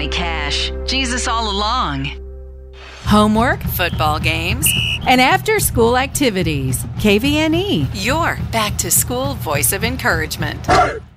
Johnny Cash. Jesus all along. Homework, football games, and after-school activities. KVNE, your back-to-school voice of encouragement.